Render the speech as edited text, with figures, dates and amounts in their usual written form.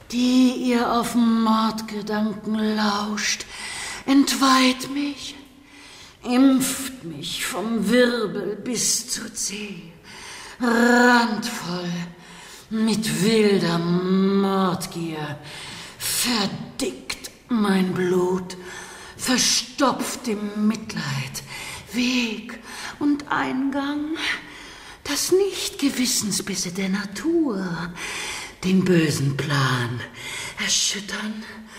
die ihr auf Mordgedanken lauscht, entweiht mich, impft mich vom Wirbel bis zur Zehe, randvoll mit wilder Mordgier, verdickt mein Blut, verstopft im Mitleid Weg und Eingang, dass nicht Gewissensbisse der Natur den bösen Plan erschüttern